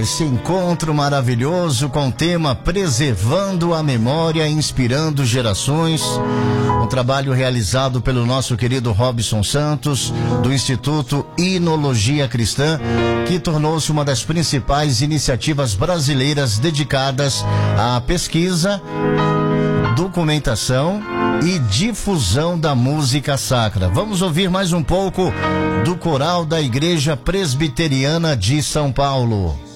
esse encontro maravilhoso com o tema Preservando a Memória, Inspirando Gerações. Um trabalho realizado pelo nosso querido Robson Santos, do Instituto Inologia Cristã, que tornou-se uma das principais iniciativas brasileiras dedicadas à pesquisa, documentação e difusão da música sacra. Vamos ouvir mais um pouco do coral da Igreja Presbiteriana de São Paulo.